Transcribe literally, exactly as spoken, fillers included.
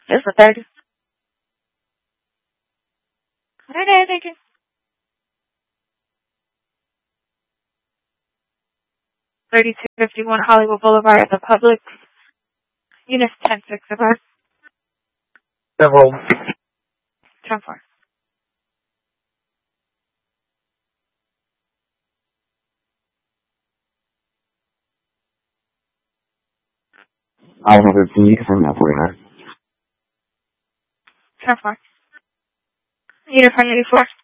It's the thirty. Okay, thank you. thirty-two fifty-one Hollywood Boulevard at the Public. Units ten six of us. Several. ten four. Oliver, can you confirm that operator? ten four. Unit one eighty-four.